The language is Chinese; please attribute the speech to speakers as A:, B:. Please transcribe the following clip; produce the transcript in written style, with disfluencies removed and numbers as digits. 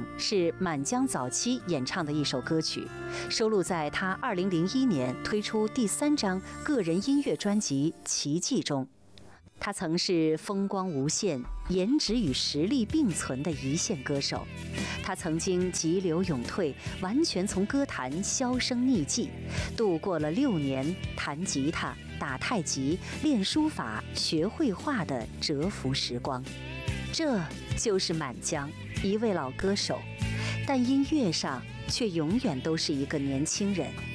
A: 是满江早期演唱的一首歌曲，收录在他2001年推出第3张个人音乐专辑《奇迹》中。他曾是风光无限、颜值与实力并存的一线歌手。他曾经急流勇退，完全从歌坛销声匿迹，度过了6年弹吉他、打太极、练书法、学绘画的蛰伏时光。这就是满江，一位老歌手，但音乐上却永远都是一个年轻人。